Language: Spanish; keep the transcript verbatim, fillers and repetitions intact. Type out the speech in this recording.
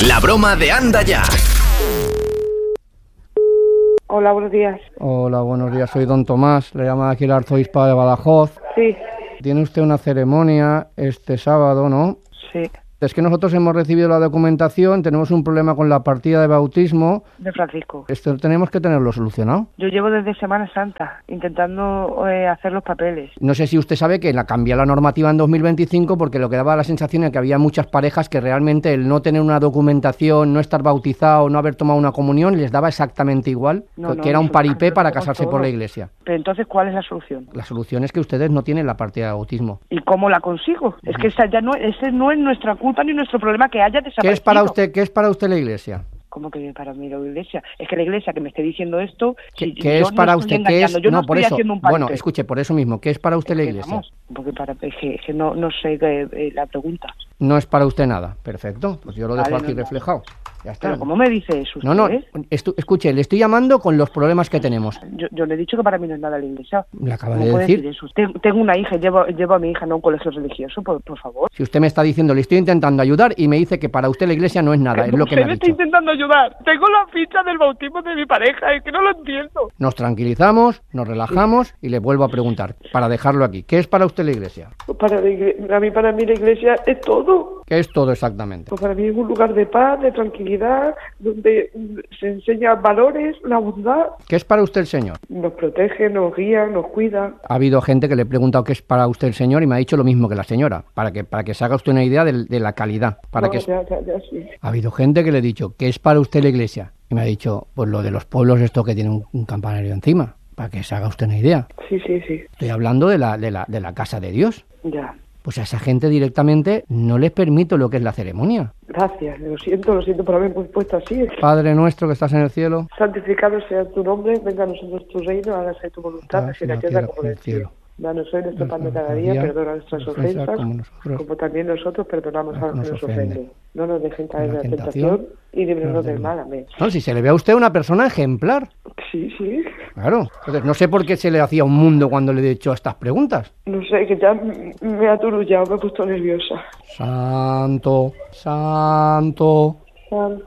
La broma de Anda Ya. Hola, buenos días. Hola, buenos días. Soy don Tomás. Le llama aquí el arzobispo de Badajoz. Sí. Tiene usted una ceremonia este sábado, ¿no? Sí. Es que nosotros hemos recibido la documentación, tenemos un problema con la partida de bautismo. De Francisco. Esto tenemos que tenerlo solucionado. Yo llevo desde Semana Santa intentando eh, hacer los papeles. No sé si usted sabe que la cambió la normativa en dos mil veinticinco porque lo que daba la sensación es que había muchas parejas que realmente el no tener una documentación, no estar bautizado, no haber tomado una comunión, les daba exactamente igual, No, que no, era un nosotros paripé para hacemos casarse todo. por la iglesia. Pero entonces, ¿cuál es la solución? La solución es que ustedes no tienen la partida de bautismo. ¿Y cómo la consigo? Es que esa ya no, ese no es nuestra culpa ni nuestro problema que haya desaparecido. ¿Qué es para usted, qué es para usted la iglesia? ¿Cómo que para mí la iglesia? Es que la iglesia que me esté diciendo esto... ¿Qué, si qué yo es para no usted? estoy ¿Qué es? engañando, yo no, No, por estoy eso. haciendo un Bueno, paripé. escuche, por eso mismo, ¿qué es para usted la Es que, iglesia? vamos, porque para, es que, es que no, no sé eh, eh, la pregunta. No es para usted nada. Perfecto, pues yo lo dejo Vale, aquí no, no. reflejado. Ya está. Pero ¿cómo me dice eso usted? No, no, eh? estu- escuche, le estoy llamando con los problemas que tenemos. Yo, yo le he dicho que para mí no es nada la iglesia. Le acaba ¿Cómo de puede decir. eso? Ten- Tengo una hija, llevo, llevo a mi hija no a un colegio religioso, por, por favor. Si usted me está diciendo, le estoy intentando ayudar y me dice que para usted la iglesia no es nada, es lo que me ha Usted está dicho. intentando ayudar. Tengo la ficha del bautismo de mi pareja, es que no lo entiendo. Nos tranquilizamos, nos relajamos y le vuelvo a preguntar, para dejarlo aquí, ¿qué es para usted la iglesia? Para, la igle- a mí, para mí la iglesia es todo. ¿Qué es todo exactamente? Pues para mí es un lugar de paz, de tranquilidad, donde mm, se enseñan valores, la bondad. ¿Qué es para usted el Señor? Nos protege, nos guía, nos cuida. Ha habido gente que le he preguntado qué es para usted el Señor y me ha dicho lo mismo que la señora, para que, para que se haga usted una idea de, de la calidad. Para No, que... ya, ya, ya, sí. Ha habido gente que le he dicho, ¿qué es para usted la iglesia? Y me ha dicho, pues lo de los pueblos, esto que tiene un, un campanario encima, para que se haga usted una idea. Sí, sí, sí. Estoy hablando de la, de la, de la casa de Dios. Ya. Pues a esa gente directamente no les permito lo que es la ceremonia. Gracias, lo siento, lo siento por haberme puesto así. Padre nuestro que estás en el cielo, Santificado sea tu nombre, venga a nosotros tu reino, hágase tu voluntad, así en la tierra como en el cielo. Danos hoy nuestro pan de cada día, perdona nuestras ofensas, como nosotros. como también nosotros perdonamos a los que nos ofenden. No nos dejen caer en la tentación, tentación y líbranos del mal. Amén. No, si se le ve a usted una persona ejemplar. Sí, sí. Claro. Entonces, no sé por qué se le hacía un mundo cuando le he hecho estas preguntas. No sé, que ya m- me ha aturullado, me he puesto nerviosa. Santo, santo. Santo.